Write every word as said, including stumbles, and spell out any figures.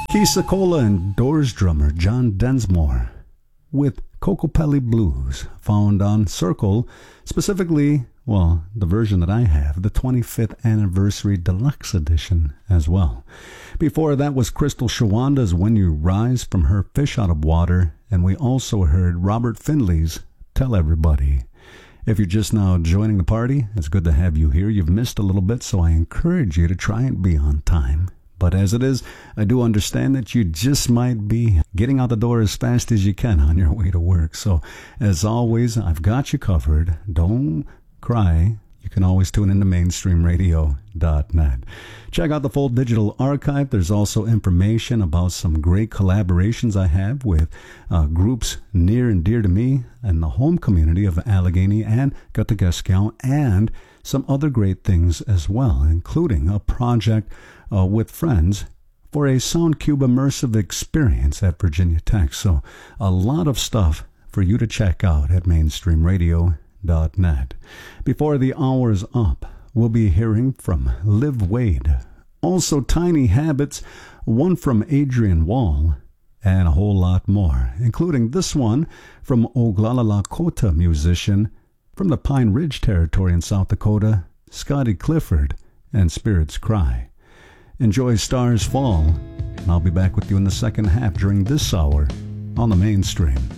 Keith Secola and Doors drummer John Densmore with Kokopelli Blues, found on Circle, specifically, well, the version that I have, the twenty-fifth Anniversary Deluxe Edition as well. Before that was Crystal Shawanda's When You Rise from her Fish Out of Water, and we also heard Robert Findley's Tell Everybody. If you're just now joining the party, it's good to have you here. You've missed a little bit, so I encourage you to try and be on time. But as it is, I do understand that you just might be getting out the door as fast as you can on your way to work. So, as always, I've got you covered. Don't cry. You can always tune into mainstream radio dot net. Check out the full digital archive. There's also information about some great collaborations I have with uh, groups near and dear to me and the home community of Allegheny and Gatineau, and some other great things as well, including a project uh, with friends for a SoundCube immersive experience at Virginia Tech. So a lot of stuff for you to check out at mainstream radio dot net. Before the hour's up, we'll be hearing from Liv Wade, also Tiny Habits, one from Adrian Wall, and a whole lot more, including this one from Oglala Lakota musician from the Pine Ridge Territory in South Dakota, Scotty Clifford and Spirits Cry. Enjoy Stars Fall, and I'll be back with you in the second half during this hour on the Mainstream.